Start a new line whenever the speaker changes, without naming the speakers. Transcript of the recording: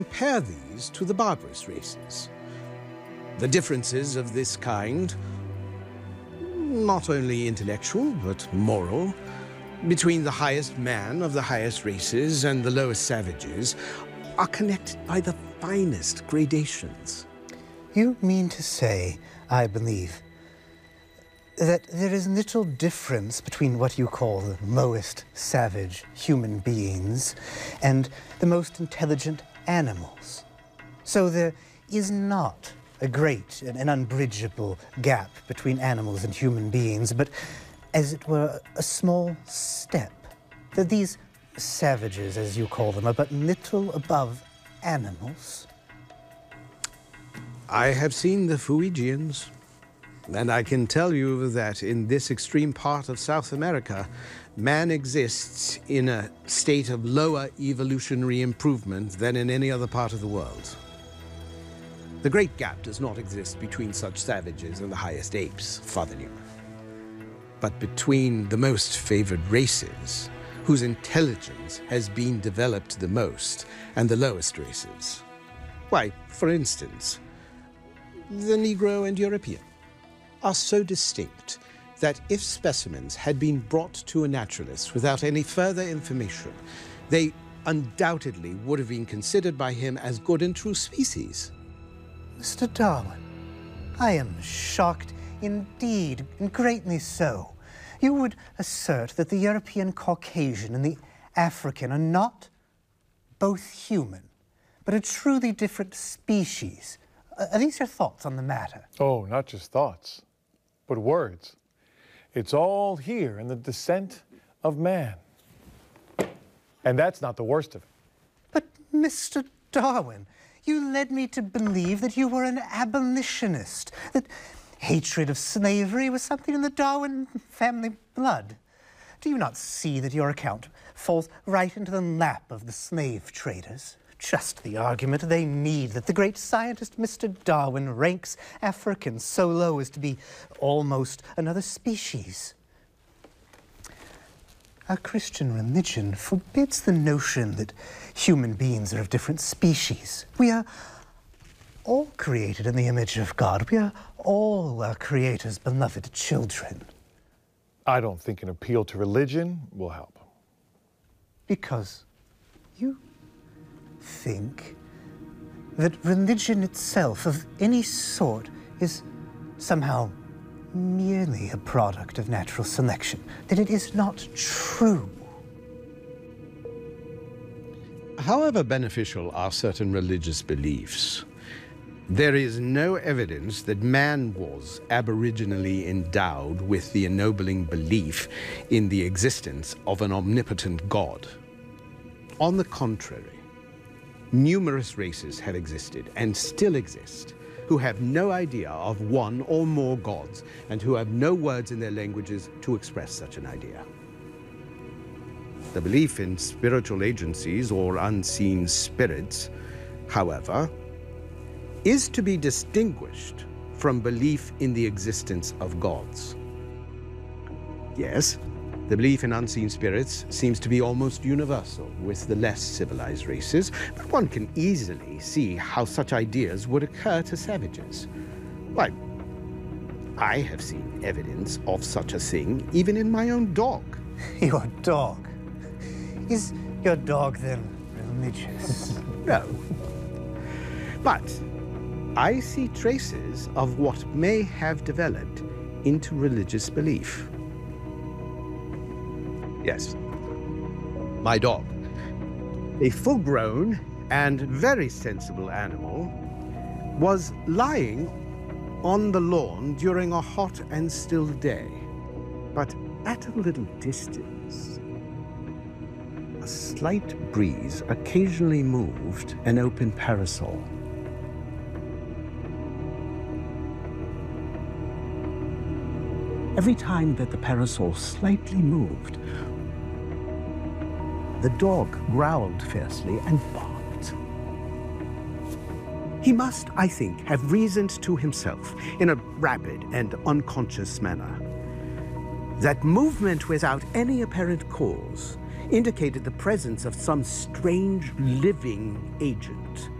Compare these to the barbarous races. The differences of this kind, not only intellectual but moral, between the highest man of the highest races and the lowest savages, are connected by the finest gradations.
You mean to say, I believe, that there is little difference between what you call the lowest savage human beings and the most intelligent animals. So there is not a great and an unbridgeable gap between animals and human beings, but as it were a small step, that these savages, as you call them, are but little above animals.
I have seen the Fuegians, and I can tell you that in this extreme part of South America, man exists in a state of lower evolutionary improvement than in any other part of the world. The great gap does not exist between such savages and the highest apes, Father Newman, but between the most favored races, whose intelligence has been developed the most, and the lowest races. Why, for instance, the Negro and European are so distinct that if specimens had been brought to a naturalist without any further information, they undoubtedly would have been considered by him as good and true species.
Mr. Darwin, I am shocked indeed, and greatly so. You would assert that the European Caucasian and the African are not both human, but a truly different species. Are these your thoughts on the matter?
Oh, not just thoughts, but words. It's all here in the descent of man. And that's not the worst of it.
But, Mr. Darwin, you led me to believe that you were an abolitionist, that hatred of slavery was something in the Darwin family blood. Do you not see that your account falls right into the lap of the slave traders? Just the argument they need that the great scientist Mr. Darwin ranks Africans so low as to be almost another species. Our Christian religion forbids the notion that human beings are of different species. We are all created in the image of God. We are all our Creator's beloved children.
I don't think an appeal to religion will help.
Because you think that religion itself of any sort is somehow merely a product of natural selection, that it is not true.
However beneficial are certain religious beliefs, there is no evidence that man was aboriginally endowed with the ennobling belief in the existence of an omnipotent God. On the contrary, numerous races have existed and still exist who have no idea of one or more gods and who have no words in their languages to express such an idea. The belief in spiritual agencies or unseen spirits, however, is to be distinguished from belief in the existence of gods. Yes, the belief in unseen spirits seems to be almost universal with the less civilized races, but one can easily see how such ideas would occur to savages. Why, I have seen evidence of such a thing even in my own dog.
Your dog? Is your dog then religious?
No. But I see traces of what may have developed into religious belief. Yes, my dog, a full-grown and very sensible animal, was lying on the lawn during a hot and still day, but at a little distance. A slight breeze occasionally moved an open parasol. Every time that the parasol slightly moved, the dog growled fiercely and barked. He must, I think, have reasoned to himself in a rapid and unconscious manner that movement without any apparent cause
indicated the presence of some strange living agent.